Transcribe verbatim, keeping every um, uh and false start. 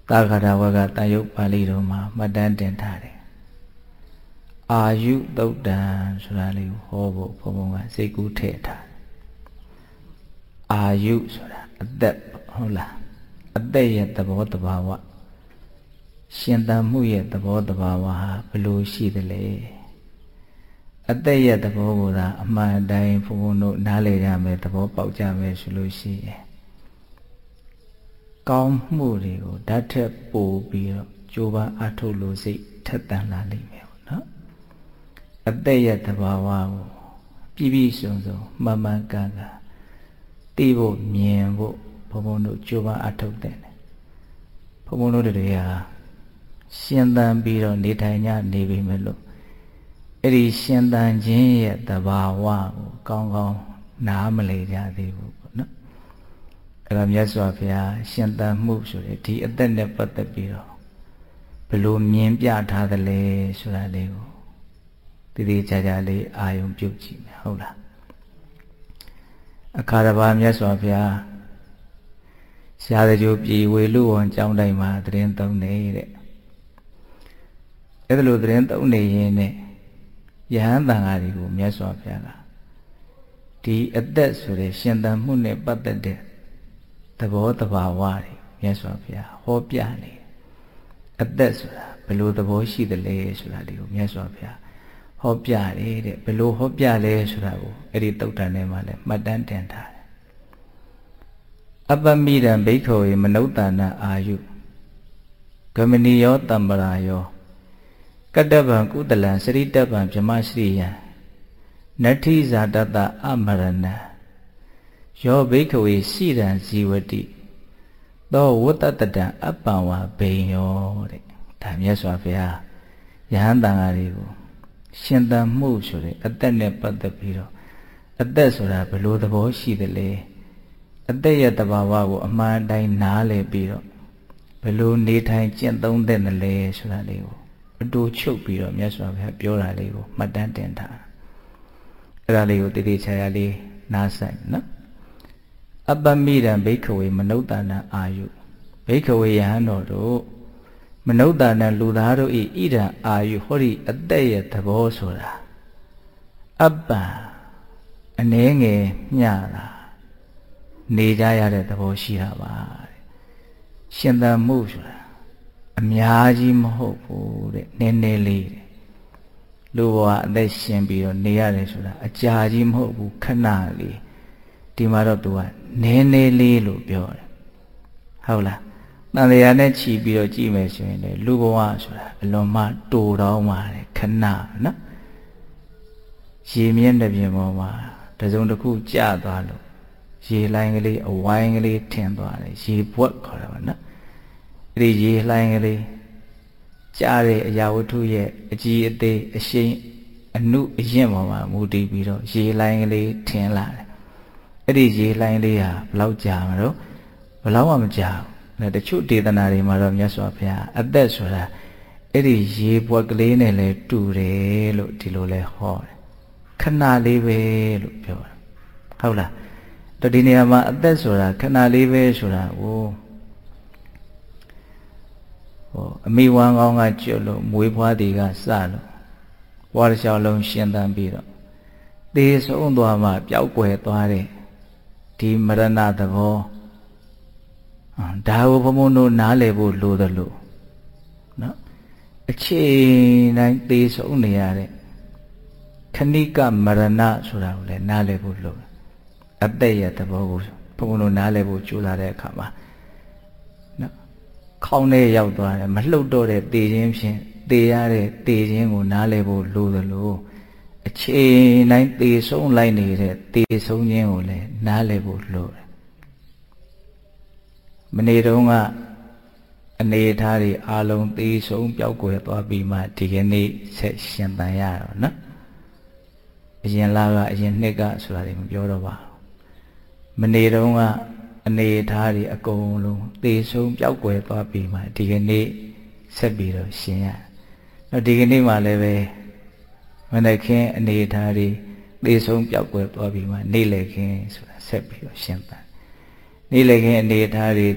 သာခါရဝကတန်ယုတ်ပါဠိတော်မှာမှတ်တမ်းတင်ထားတယ်အာယုသုတ်တံဆိုတာလေးကိုဟောဖို့ဘုံဘုံကစိတ်ကူးထည့်ထားအာယုဆိုတာအသက်ဟုတ်လားအသက်ရဲ့သဘောတဘာဝရှင်သန်မှုရဲ့သဘောတဘာဝဟာဘယ်လိုရှိသလဲအသက်ရဲ့သဘောကိုသာအမှန်တိုင်းဘုံဘုံတို့နားလည်ကြမယ်သဘောပေါက်ကြမယ်ဆိုလို့ရှိရင်ကောင်းမှုတွေကိုဓာတ်ထက်ပိုပြီးတော့ကြိုးပမ်းအထုတ်လို့စိတ်ထက်သန်လာလိမ့်မယ်နော်အသက်ရဲ့သဘာဝကိုပြည့်ပြည့်စုံစုံမှန်မှန်ကန်ကန်သိဖို့မြင်ဖို့ဘုံဘုံတို့ကြိုးပမ်းအထုတ်တဲ့ဘုံဘုံတို့တွေဟာရှင်သန်ပြီးတော့နေထိုင်ကြနေပြီမလို့အဲ့ဒီရှင်သန်ခြင်းရဲ့သဘာဝကိုကောင်းကောင်းနားမလည်ကြသေးဘူးပေါ့နော်အဲ့ဒါမြတ်စွာဘုရားရှင်သန်မှုဆိုတဲ့ဒီအသက်နဲ့ပတ်သက်ပြီးတော့ဘယ်လိုမြင်ပြထားသလဲဆိုတာလေးကိုတည်တည်ကြကြလေးအာယုံပြုတ်ကြည့်မယ်ဟုတ်လားအခါတစ်ပါးမြတ်စွာဘုရားရှားတကြိုပြည်ဝေလူဝန်ကျောင်းတိုင်းမှာတရင်သုံးနေတဲ့အဲ့ဒါလိုတရင်သုံးနေရင်းနဲ့ယဟန်တန်ဃာတွေကိုမြတ်စွာဘုရားကဒီအသက်ဆိုတဲ့ရှင်သန်မှုနဲ့ပတ်သက်တဲ့သဘောတဘာဝတွေမြတ်စွာဘုရားဟောပြနေအသက်ဆိုတာဘယ်လိုသဘောရှိသလဲဆိုတာလေးကိုမြတ်စွာဘုရားဟောပြတယ်တဲ့ဘယ်လိုဟောပြလဲဆိုတာကိုအဲ့ဒီသုတ်တန်ထဲမှာလည်းမှတ်တမ်းတင်ထားတယ်အပမိတံဘိက္ခဝေမနုဿာနအာယုဂမနိယောတံပရာယောကတ္တဗံကုတလံစရိတဗံဗြဟ္မရှိယံနတ္ထိဇာတတအမရဏံယောဘိက္ခဝေရှိရန်ဇီဝတိသောဝတ္တတတံအပ္ပံဝါဘိညောတဲ့ဒါမြတ်စွာဘုရားယဟန်တန်ဃာတွေကိုရှင်သန်မှုဆိုတဲ့အသက်နဲ့ပတ်သက်ပြီးတော့အသက်ဆိုတာဘယ်လိုသဘောရှိသလဲအသက်ရဲ့တဘာဝကိုအမှန်တိုင်းနားလည်ပြီးတော့ဘယ်လိုနေထိုင်ကျင့်သုံးသင့်တယ်လဲဆိုတာလေးကိုအတူချုပ်ပြီးတော့မြတ်စွာဘုရားပြောတာလေးကိုမှတ်တမ်းတင်ထားအဲ့ဒါလေးကိုတည်တည်ချာချာလေးနားဆိုင်နော်အပမိတံဘိက္ခဝေမနုဿာနအာယုဘိက္ခဝေယဟန်တော်တို့မနုဿာနလူသားတို့ဤဣဒံအာယုဟောဒီအသက်ရဲ့သဘောဆိုတာအပ္ပံအနည်းငယ်မျှတာနေကြရတဲ့သဘောရှိတာပါတဲ့ရှင်သန်မှုဆိုတာအများကြီးမဟုတ်ဘူးတဲ့နည်းနည်းလေးတဲ့လူဘဝအသက်ရှင်ပြီးတော့နေရတယ်ဆိုတာအကြာကြီးမဟုတ်ဘူးခဏလေးဒီမှာတော့ तू ကနည်းနည်းလေးလို့ပြောတယ်ဟုတ်လားတန်တရားနဲ့ခြီးပြီးတော့ကြည့်မယ်ဆိုရင်လေလူဘဝဆိုတာအလွန်မှတူတောင်းပါတယ်ခဏနော်ရေမြင့်တဲ့ပြင်ပေါ်မှာတစုံတစ်ခုကျသွားလို့ရေလှိုင်းကလေးအဝိုင်းကလေးထင်သွားတယ်ရေပွက်ခေါ်တာပါနော်အဲ့ဒီရေလှိုင်းကလေးကြားတဲ့အရာဝတ္ထုရဲ့အကြီးအသေးအရှိန်အနုအရင်ပေါ်မှာမူတည်ပြီးတော့ရေလှိုင်းကလေးထင်လာတယ်အဲ့ဒီရေလှိုင်းလေးဟာဘယ်လောက်ကြာမလို့ဘယ်လောက်မှမကြာဘူးတချို့ဒေသနာတွေမှာတော့မြတ်စွာဘုရားအသက်ဆိုတာအဲ့ဒီရေပွက်ကလေးနဲ့လဲတူတယ်လို့ဒီလိုလဲဟောတယ်ခဏလေးပဲလို့ပြောတယ်ဟုတ်လားတော့ဒီနေရာမှာအသက်ဆိုတာခဏလေးပဲဆိုတာကိုဟောအမိဝမ်းကောင်းကကျွတ်လို့မွေးဖွားတွေကစလို့ဘဝတစ်လျှောက်လုံးရှင်သန်ပြီးတော့သေဆုံးသွားမှပျောက်ကွယ်သွားတဲ့ဒီမရဏသဘောဒါကိုဘုံဘုံတို့နားလည်ဖို့လိုတယ်လို့နော်အချိန်တိုင်းသေဆုံးနေရတဲ့ခဏိကမရဏဆိုတာကိုလည်းနားလည်ဖို့လိုအသက်ရဲ့သဘောကိုဘုံဘုံတို့နားလည်ဖို့ကြိုးစားတဲ့အခါမှာနော်ခေါင်းထဲရောက်သွားတယ်မလှုပ်တော့တဲ့သေခြင်းဖြင့်သေရတဲ့သေခြင်းကိုနားလည်ဖို့လိုတယ်လို့အချိန်တိုင်းသေဆုံးလိုက်နေတဲ့သေဆုံးခြင်းကိုလည်းနားလည်ဖို့လိုတယ်မနေ့တုန်းကအနေထားတွေအလုံးသေဆုံးပျောက်ကွယ်သွားပြီးမှဒီကနေ့ဆက်ရှင်သန်ရတော့နော်အရင်လာကအရင်နှစ်ကဆိုတာတွေမပြောတော့ပါဘူးမနေ့တုန်းကအနေထားတွေအကုန်လုံးသေဆုံးပျောက်ကွယ်သွားပြီးမှဒီကနေ့ဆက်ပြီးတော့ရှင်ရတော့ဒီကနေ့မှလည်းပဲမနေ့ခင်းအနေထားတွေသေဆုံးပျောက်ကွယ်သွားပြီးမှနေ့လည်ခင်းဆိုတာဆက်ပြီးတော့ရှင်သန်နေ့လည်ခင်းအနေထားတွေ